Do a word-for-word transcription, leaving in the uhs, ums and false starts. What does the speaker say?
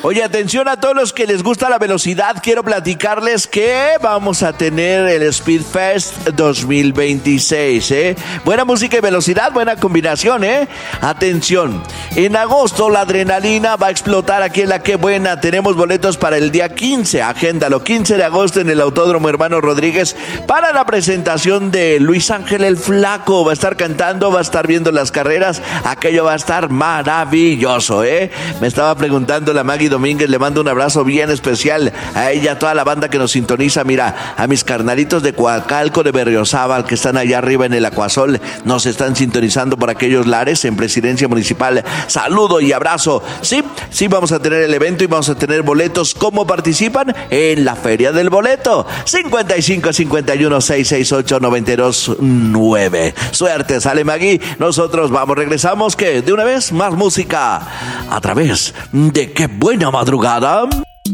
Oye, atención a todos los que les gusta la velocidad. Quiero platicarles que vamos a tener el Speed Fest dos mil veintiséis, ¿eh? Buena música y velocidad, buena combinación, ¿eh? Atención, en agosto la adrenalina va a explotar aquí en La Qué Buena. Tenemos boletos para el día quince, agéndalo, quince de agosto en el Autódromo Hermano Rodríguez para la presentación de Luis Ángel el Flaco. Va a estar cantando, va a estar viendo las carreras. Aquello va a estar maravilloso, ¿eh? Me estaba preguntando la Maggie Domínguez, le mando un abrazo bien especial a ella, a toda la banda que nos sintoniza. Mira, a mis carnalitos de Coacalco, de Berriozábal, que están allá arriba en el Acuasol, nos están sintonizando por aquellos lares en Presidencia Municipal. Saludo y abrazo. Sí, sí vamos a tener el evento y vamos a tener boletos. ¿Cómo participan? En la Feria del Boleto. cincuenta y cinco, cincuenta y uno, seiscientos sesenta y ocho, noventa y dos, nueve. Suerte, sale Magui. Nosotros vamos, regresamos, que de una vez más música a través de Qué Buena Madrugada.